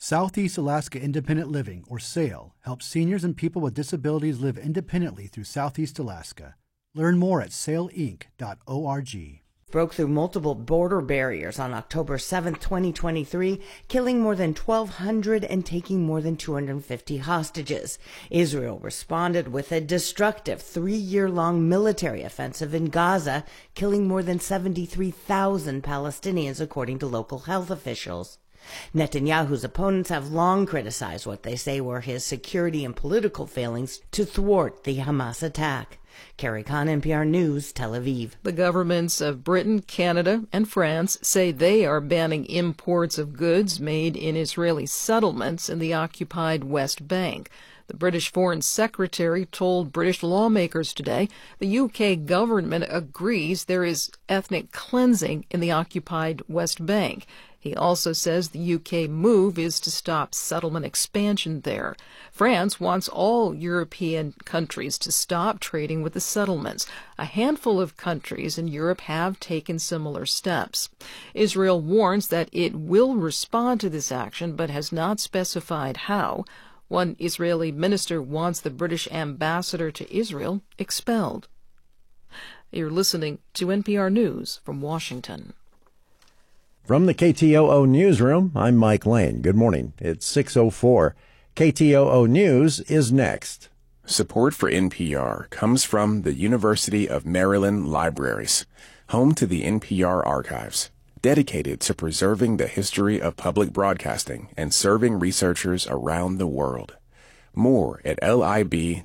Southeast Alaska Independent Living, or SAIL, helps seniors and people with disabilities live independently through Southeast Alaska. Learn more at sailinc.org. Broke through multiple border barriers on October 7, 2023, killing more than 1,200 and taking more than 250 hostages. Israel responded with a destructive 3-year-long military offensive in Gaza, killing more than 73,000 Palestinians, according to local health officials. Netanyahu's opponents have long criticized what they say were his security and political failings to thwart the Hamas attack. Carrie Khan, NPR News, Tel Aviv. The governments of Britain, Canada, and France say they are banning imports of goods made in Israeli settlements in the occupied West Bank. The British Foreign Secretary told British lawmakers today the UK government agrees there is ethnic cleansing in the occupied West Bank. He also says the UK move is to stop settlement expansion there. France wants all European countries to stop trading with the settlements. A handful of countries in Europe have taken similar steps. Israel warns that it will respond to this action, but has not specified how. One Israeli minister wants the British ambassador to Israel expelled. You're listening to NPR News from Washington. From the KTOO Newsroom, I'm Mike Lane. Good morning. It's 6:04. KTOO News is next. Support for NPR comes from the University of Maryland Libraries, home to the NPR archives, dedicated to preserving the history of public broadcasting and serving researchers around the world. More at lib.umd.edu.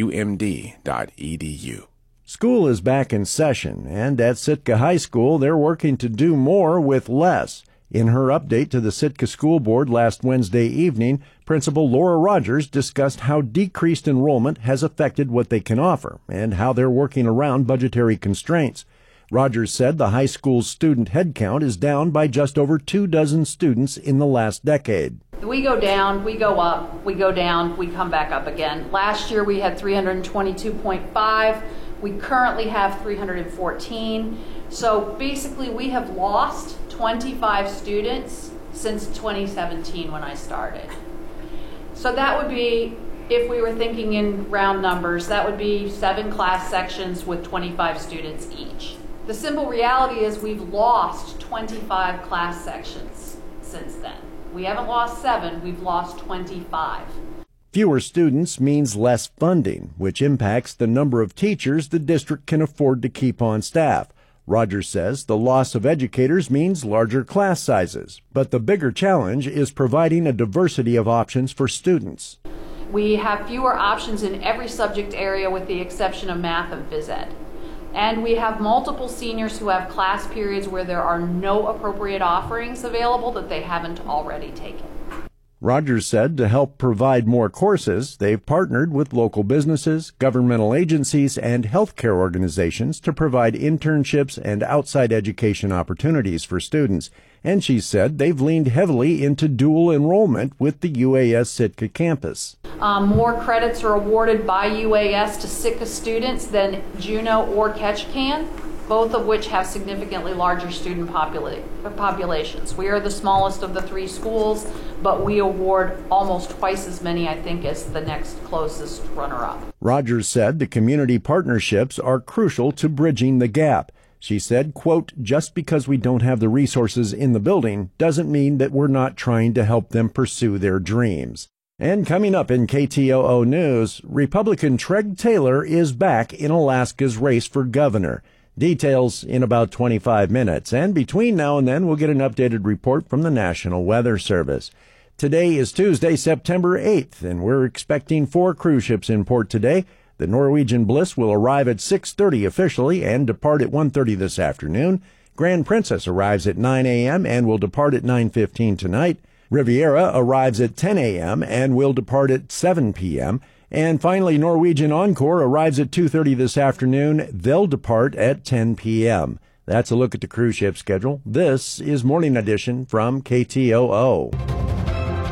School is back in session, and at Sitka High School, they're working to do more with less. In her update to the Sitka School Board last Wednesday evening, Principal Laura Rogers discussed how decreased enrollment has affected what they can offer and how they're working around budgetary constraints. Rogers said the high school's student headcount is down by just over 24 students in the last decade. We go down, we go up, we go down, we come back up again. Last year we had 322.5. We currently have 314. So basically we have lost 25 students since 2017 when I started. So that would be, if we were thinking in round numbers, that would be 7 class sections with 25 students each. The simple reality is we've lost 25 class sections since then. We haven't lost 7, we've lost 25. Fewer students means less funding, which impacts the number of teachers the district can afford to keep on staff. Rogers says the loss of educators means larger class sizes, but the bigger challenge is providing a diversity of options for students. We have fewer options in every subject area with the exception of math and phys ed. And we have multiple seniors who have class periods where there are no appropriate offerings available that they haven't already taken. Rogers said to help provide more courses, they've partnered with local businesses, governmental agencies, and healthcare organizations to provide internships and outside education opportunities for students. And she said they've leaned heavily into dual enrollment with the UAS Sitka campus. More credits are awarded by UAS to Sitka students than Juneau or Ketchikan, both of which have significantly larger student populations. We are the smallest of the 3 schools, but we award almost twice as many, I think, as the next closest runner-up. Rogers said the community partnerships are crucial to bridging the gap. She said, quote, just because we don't have the resources in the building doesn't mean that we're not trying to help them pursue their dreams. And coming up in KTOO News, Republican Treg Taylor is back in Alaska's race for governor. Details in about 25 minutes. And between now and then, we'll get an updated report from the National Weather Service. Today is Tuesday, September 8th, and we're expecting 4 cruise ships in port today. The Norwegian Bliss will arrive at 6:30 officially and depart at 1:30 this afternoon. Grand Princess arrives at 9 a.m. and will depart at 9:15 tonight. Riviera arrives at 10 a.m. and will depart at 7 p.m. And finally, Norwegian Encore arrives at 2:30 this afternoon. They'll depart at 10 p.m. That's a look at the cruise ship schedule. This is Morning Edition from KTOO.